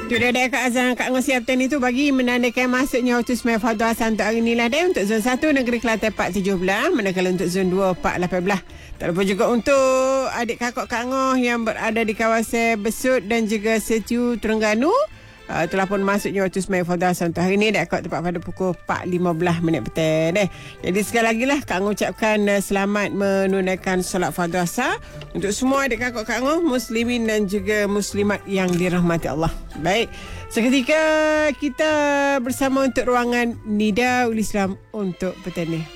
Tu dia Kak Azan Kak Ngos Siapten itu bagi menandakan masuknya waktu semai Fadul Hasan untuk hari ni lah dia. Untuk zon 1 Negeri Kelantan 4-17, manakala untuk zon 2 4-18. Tak lupa juga untuk adik kakak Kak Ngos yang berada di kawasan Besut dan juga Setiu Terengganu. Telah pun masuknya waktu semai Fadul Hasan untuk hari ni dekat tepat pada pukul 4.15 petang. Jadi sekali lagi lah Kak Ngos ucapkan selamat menunaikan solat Fadul Hasan untuk semua adik kakak Kak Ngos, muslimin dan juga muslimat yang dirahmati Allah. Baik, seketika kita bersama untuk ruangan Nida Ul Islam untuk petang ni.